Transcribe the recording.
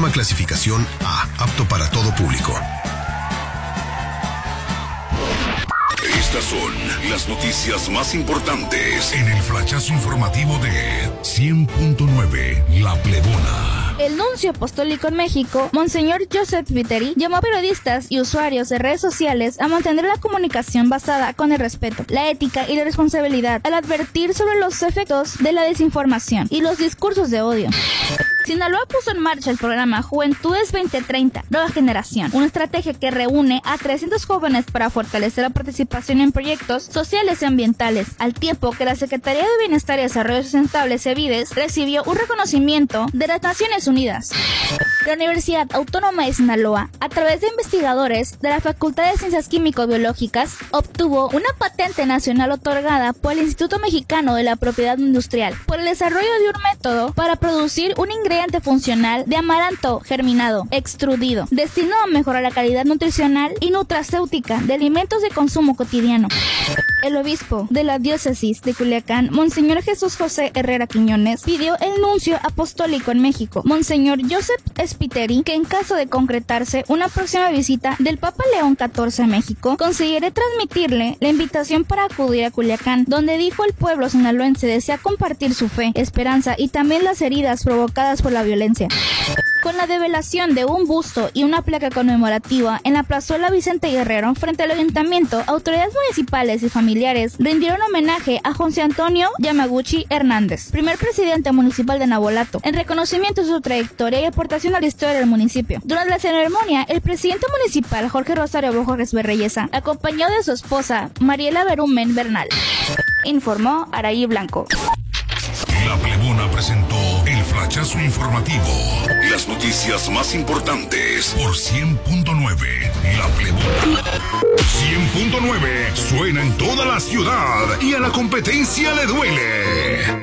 Programa clasificación A, apto para todo público. Estas son las noticias más importantes en el flachazo informativo de 100.9 La Plebona. El nuncio apostólico en México, Monseñor Joseph Spiteri, llamó a periodistas y usuarios de redes sociales a mantener la comunicación basada con el respeto, la ética y la responsabilidad, al advertir sobre los efectos de la desinformación y los discursos de odio. Sinaloa puso en marcha el programa Juventudes 2030, Nueva Generación, una estrategia que reúne a 300 jóvenes para fortalecer la participación en proyectos sociales y ambientales, al tiempo que la Secretaría de Bienestar y Desarrollo Sustentable, CEBIDES, recibió un reconocimiento de las Naciones Unidas. La Universidad Autónoma de Sinaloa, a través de investigadores de la Facultad de Ciencias Químico-Biológicas, obtuvo una patente nacional otorgada por el Instituto Mexicano de la Propiedad Industrial por el desarrollo de un método para producir un ingrediente funcional de amaranto germinado, extrudido, destinado a mejorar la calidad nutricional y nutracéutica de alimentos de consumo cotidiano. El obispo de la diócesis de Culiacán, Monseñor Jesús José Herrera Quiñones, pidió el nuncio apostólico en México, Monseñor Joseph Spiteri, que en caso de concretarse una próxima visita del Papa León XIV a México, considere transmitirle la invitación para acudir a Culiacán, donde dijo el pueblo sinaloense desea compartir su fe, esperanza y también las heridas provocadas por la violencia. Con la develación de un busto y una placa conmemorativa en la plazuela Vicente Guerrero frente al ayuntamiento, autoridades municipales y familiares rindieron homenaje a José Antonio Yamaguchi Hernández, primer presidente municipal de Navolato, en reconocimiento de su trayectoria y aportación a la historia del municipio. Durante la ceremonia, el presidente municipal Jorge Rosario Borges Berreyesa, acompañado de su esposa Mariela Berumen Bernal, informó Araí Blanco. La Plebona presentó el flachazo informativo. Las noticias más importantes por 100.9 La Plebona. 100.9 suena en toda la ciudad y a la competencia le duele.